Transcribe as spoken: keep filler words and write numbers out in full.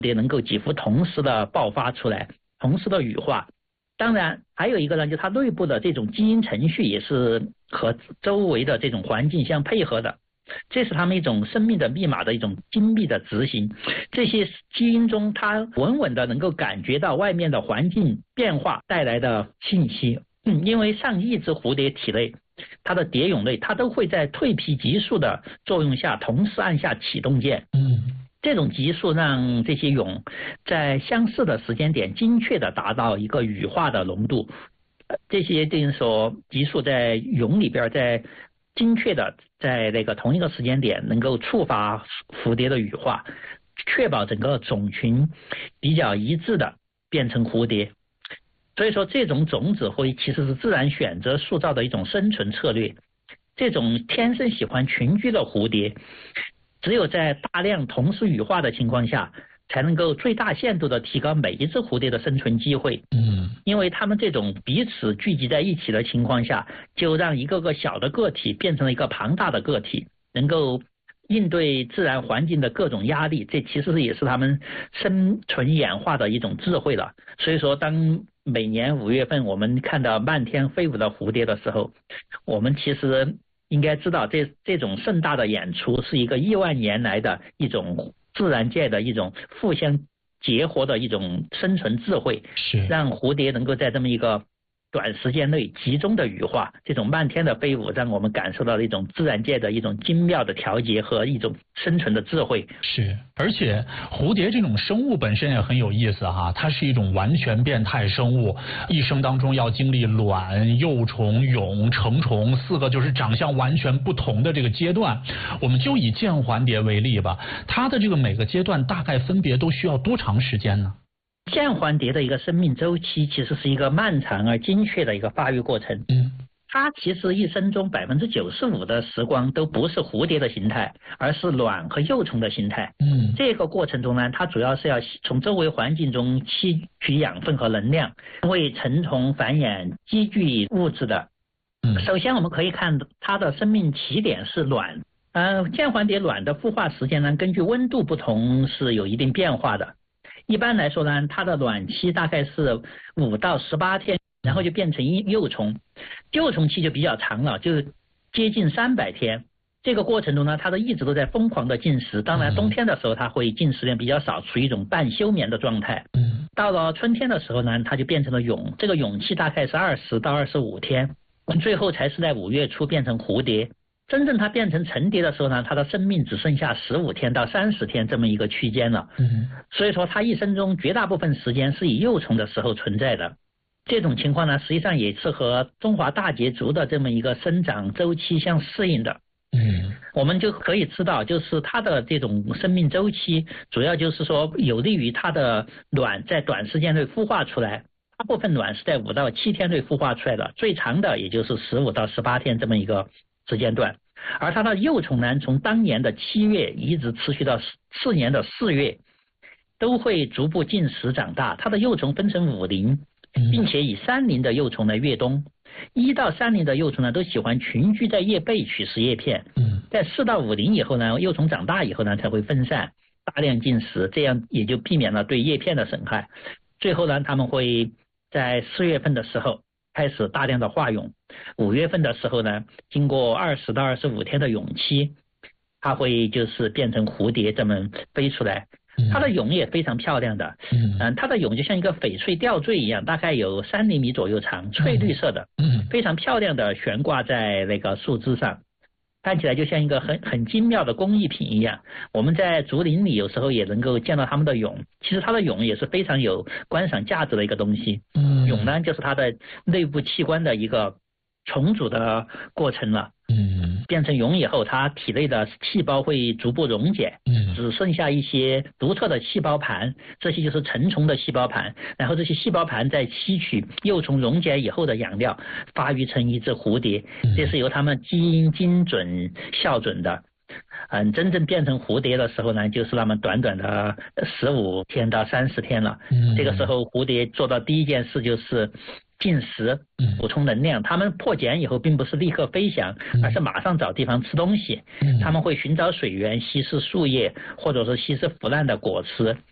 也能够几乎同时的爆发出来，同时的羽化。当然还有一个呢，就它内部的这种基因程序也是和周围的这种环境相配合的，这是它们一种生命的密码的一种精密的执行。这些基因中它稳稳的能够感觉到外面的环境变化带来的信息。嗯，因为上亿只蝴蝶体内它的蝶蛹类它都会在蜕皮激素的作用下同时按下启动键。 嗯， 这种激素让这些蛹在相似的时间点精确的达到一个羽化的浓度。这些就是说激素在蛹里边在精确的在那个同一个时间点能够触发蝴蝶的羽化，确保整个种群比较一致的变成蝴蝶。所以说这种种子会其实是自然选择塑造的一种生存策略。这种天生喜欢群居的蝴蝶只有在大量同时羽化的情况下才能够最大限度的提高每一只蝴蝶的生存机会。 嗯， 因为它们这种彼此聚集在一起的情况下，就让一个个小的个体变成了一个庞大的个体，能够应对自然环境的各种压力，这其实也是它们生存演化的一种智慧了。所以说当每年五月份我们看到漫天飞舞的蝴蝶的时候，我们其实应该知道这这种盛大的演出是一个亿万年来的一种自然界的一种互相结合的一种生存智慧， 是让蝴蝶能够在这么一个短时间内集中的羽化，这种漫天的飞舞让我们感受到了一种自然界的一种精妙的调节和一种生存的智慧。 是，而且蝴蝶这种生物本身也很有意思哈，它是一种完全变态生物，一生当中要经历卵、幼虫、蛹、成虫四个就是长相完全不同的这个阶段。我们就以剑环蝶为例吧，它的这个每个阶段大概分别都需要多长时间呢？ 剑环蝶的一个生命周期其实是一个漫长而精确的一个发育过程。 嗯， 它其实一生中百分之九十五的时光都不是蝴蝶的形态，而是卵和幼虫的形态。 嗯， 这个过程中呢，它主要是要从周围环境中吸取养分和能量，为成虫繁衍积聚物质的。 嗯， 首先我们可以看它的生命起点是卵。呃，剑环蝶卵的孵化时间呢，根据温度不同是有一定变化的。一般来说呢，它的卵期大概是五到十八天，然后就变成幼虫，幼虫期就比较长了，就接近三百天。这个过程中呢，它的一直都在疯狂的进食，当然冬天的时候它会进食量比较少，处于一种半休眠的状态。 嗯， 到了春天的时候呢，它就变成了蛹，这个蛹期大概是二十到二十五天，最后才是在五月初变成蝴蝶。真正它变成成蝶的时候呢，它的生命只剩下十五天到三十天这么一个区间了。 嗯， 所以说它一生中绝大部分时间是以幼虫的时候存在的。这种情况呢，实际上也是和中华大节族的这么一个生长周期相适应的。 嗯， 我们就可以知道，就是它的这种生命周期，主要就是说有利于它的卵在短时间内孵化出来。大部分卵是在五到七天内孵化出来的，最长的也就是十五到十八天这么一个时间段。而它的幼虫呢，从当年的七月一直持续到次年的四月，都会逐步进食长大。它的幼虫分成五龄，并且以三龄的幼虫来越冬。一到三龄的幼虫呢，都喜欢群居在叶背取食叶片。在四到五龄以后呢，幼虫长大以后呢，才会分散大量进食，这样也就避免了对叶片的损害。最后呢，他们会在四月份的时候开始大量的化蛹，五月份的时候呢，经过二十到二十五天的蛹期，它会就是变成蝴蝶这么飞出来。它的蛹也非常漂亮的，嗯，它的蛹就像一个翡翠吊坠一样，大概有三厘米左右长，翠绿色的，嗯，非常漂亮的悬挂在那个树枝上，看起来就像一个很很精妙的工艺品一样。我们在竹林里有时候也能够见到它们的蛹，其实它的蛹也是非常有观赏价值的一个东西。嗯，蛹呢就是它的内部器官的一个重组的过程了。嗯，变成蛹以后，它体内的细胞会逐步溶解，嗯，只剩下一些独特的细胞盘，这些就是成虫的细胞盘。然后这些细胞盘在吸取幼虫溶解以后的养料，发育成一只蝴蝶，这是由它们基因精准校准的。嗯，真正变成蝴蝶的时候呢，就是那么短短的十五天到三十天了。嗯，这个时候蝴蝶做到第一件事就是进食，补充能量。他们破茧以后并不是立刻飞翔，而是马上找地方吃东西。他们会寻找水源，吸食树叶或者是吸食腐烂的果实，